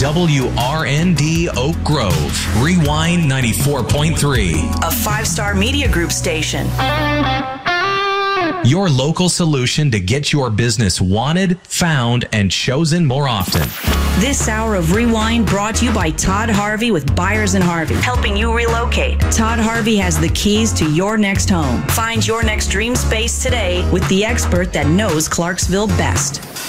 WRND Oak Grove. Rewind 94.3. A 5-star media group station. Your local solution to get your business wanted, found, and chosen more often. This hour of Rewind brought to you by Todd Harvey with Buyers and Harvey, helping you relocate. Todd Harvey has the keys to your next home. Find your next dream space today with the expert that knows Clarksville best.